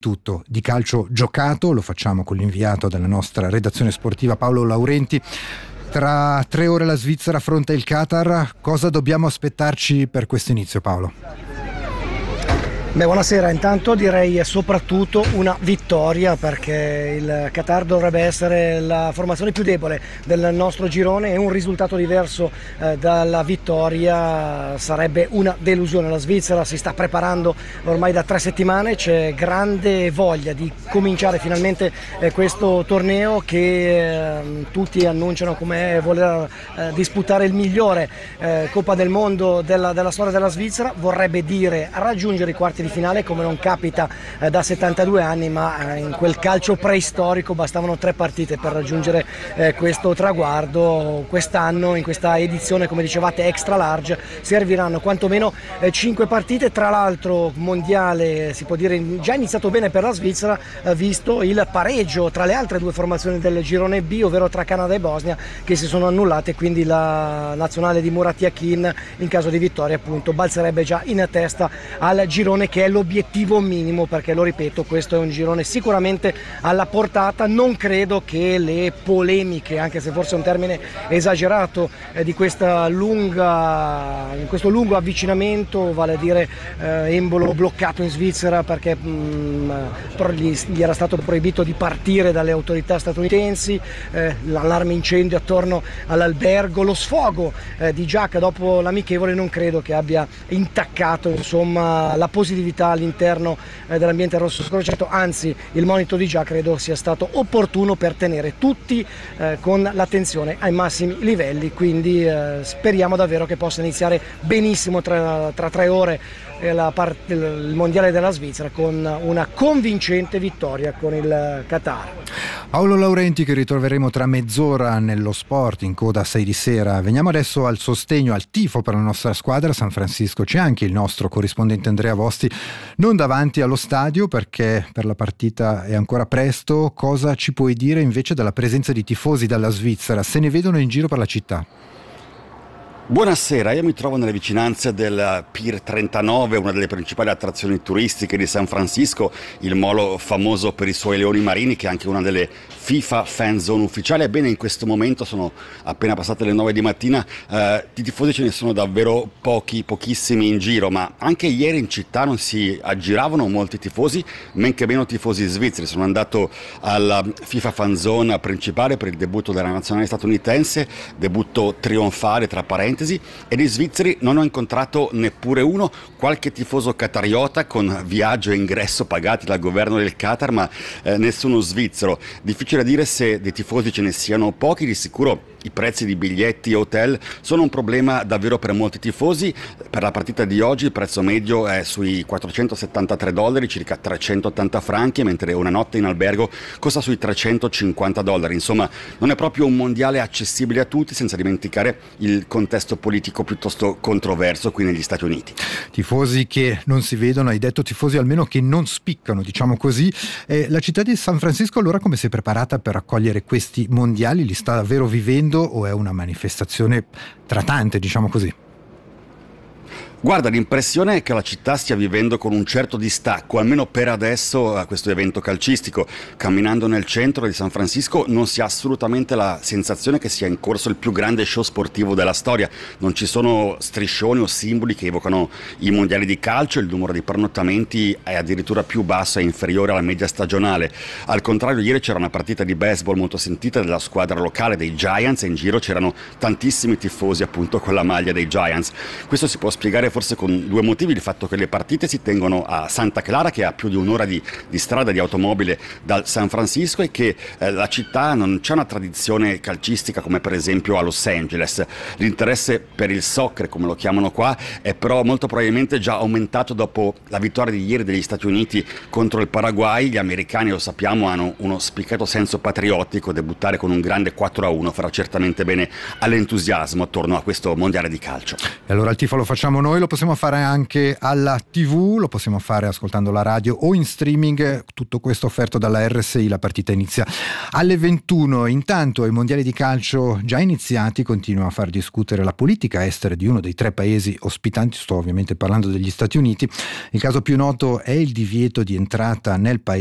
tutto di calcio giocato. Lo facciamo con l'inviato della nostra redazione sportiva Paolo Laurenti. Tra 3 ore la Svizzera affronta il Qatar. Cosa dobbiamo aspettarci per questo inizio, Paolo? Buonasera, intanto direi soprattutto una vittoria, perché il Qatar dovrebbe essere la formazione più debole del nostro girone e un risultato diverso dalla vittoria sarebbe una delusione. La Svizzera si sta preparando ormai da 3 settimane, c'è grande voglia di cominciare finalmente questo torneo che tutti annunciano come voler disputare il migliore Coppa del Mondo della storia della Svizzera, vorrebbe dire raggiungere i quarti di finale come non capita da 72 anni, ma in quel calcio preistorico bastavano 3 partite per raggiungere questo traguardo. Quest'anno, in questa edizione, come dicevate, extra large, serviranno quantomeno 5 partite. Tra l'altro mondiale, si può dire, già iniziato bene per la Svizzera, visto il pareggio tra le altre 2 formazioni del girone B, ovvero tra Canada e Bosnia, che si sono annullate, quindi la nazionale di Murat Yakin, in caso di vittoria appunto, balzerebbe già in testa al girone, che è l'obiettivo minimo, perché, lo ripeto, questo è un girone sicuramente alla portata. Non credo che le polemiche, anche se forse è un termine esagerato, di questo lungo avvicinamento, vale a dire Embolo bloccato in Svizzera perché gli era stato proibito di partire dalle autorità statunitensi, l'allarme incendio attorno all'albergo, lo sfogo di Giacca dopo l'amichevole, non credo che abbia intaccato, insomma, la positività all'interno dell'ambiente rosso scrocetto. Anzi, il monito di Già credo sia stato opportuno per tenere tutti con l'attenzione ai massimi livelli, quindi speriamo davvero che possa iniziare benissimo tra 3 ore il mondiale della Svizzera con una convincente vittoria con il Qatar. Paolo Laurenti, che ritroveremo tra mezz'ora nello sport in coda a 6 di sera. Veniamo adesso al sostegno, al tifo per la nostra squadra. A San Francisco c'è anche il nostro corrispondente Andrea Vosti, non davanti allo stadio perché per la partita è ancora presto. Cosa ci puoi dire invece della presenza di tifosi dalla Svizzera? Se ne vedono in giro per la città? Buonasera, io mi trovo nelle vicinanze del Pier 39, una delle principali attrazioni turistiche di San Francisco, il molo famoso per i suoi leoni marini, che è anche una delle FIFA Fan Zone ufficiali. Ebbene, in questo momento sono appena passate le 9 di mattina, di tifosi ce ne sono davvero pochissimi in giro, ma anche ieri in città non si aggiravano molti tifosi, men che meno tifosi svizzeri. Sono andato alla FIFA Fan Zone principale per il debutto della nazionale statunitense, debutto trionfale tra parentesi, e di svizzeri non ho incontrato neppure uno. Qualche tifoso qatariota con viaggio e ingresso pagati dal governo del Qatar, ma nessuno svizzero. Difficile dire se dei tifosi ce ne siano pochi. Di sicuro i prezzi di biglietti e hotel sono un problema davvero per molti tifosi. Per la partita di oggi il prezzo medio è sui $473, circa 380 franchi, mentre una notte in albergo costa sui $350. Insomma, non è proprio un mondiale accessibile a tutti, senza dimenticare il contesto politico piuttosto controverso qui negli Stati Uniti. Tifosi che non si vedono, hai detto, tifosi almeno che non spiccano, diciamo così. La città di San Francisco allora come si è preparata per accogliere questi mondiali? Li sta davvero vivendo o è una manifestazione tra tante, diciamo così? Guarda, l'impressione è che la città stia vivendo con un certo distacco, almeno per adesso, a questo evento calcistico. Camminando nel centro di San Francisco non si ha assolutamente la sensazione che sia in corso il più grande show sportivo della storia. Non ci sono striscioni o simboli che evocano i mondiali di calcio, il numero di pernottamenti è addirittura più basso e inferiore alla media stagionale. Al contrario, ieri c'era una partita di baseball molto sentita della squadra locale dei Giants e in giro c'erano tantissimi tifosi appunto con la maglia dei Giants. Questo si può spiegare forse con 2 motivi: il fatto che le partite si tengono a Santa Clara, che ha più di un'ora di strada di automobile dal San Francisco, e che la città non c'è una tradizione calcistica come per esempio a Los Angeles. L'interesse per il soccer, come lo chiamano qua, è però molto probabilmente già aumentato dopo la vittoria di ieri degli Stati Uniti contro il Paraguay. Gli americani, lo sappiamo, hanno uno spiccato senso patriottico. Debuttare con un grande 4-1 farà certamente bene all'entusiasmo attorno a questo mondiale di calcio. E allora il tifo lo facciamo noi, lo possiamo fare anche alla TV, lo possiamo fare ascoltando la radio o in streaming, tutto questo offerto dalla RSI. La partita inizia alle 21. Intanto i mondiali di calcio già iniziati continuano a far discutere la politica estera di uno dei 3 paesi ospitanti, sto ovviamente parlando degli Stati Uniti. Il caso più noto è il divieto di entrata nel paese